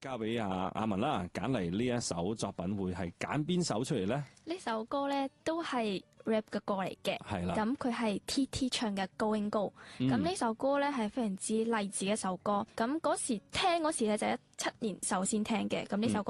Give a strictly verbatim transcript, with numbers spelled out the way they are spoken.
交俾阿阿文啦，揀嚟呢一首作品會係揀邊首出嚟咧？ 呢首歌咧都係 rap 嘅歌嚟嘅， 係啦。 咁佢係 T T 唱嘅 Going Go，咁呢、嗯、首歌咧係非常之勵志嘅一首歌。咁嗰時聽嗰時咧就一七年首先聽嘅，咁呢首歌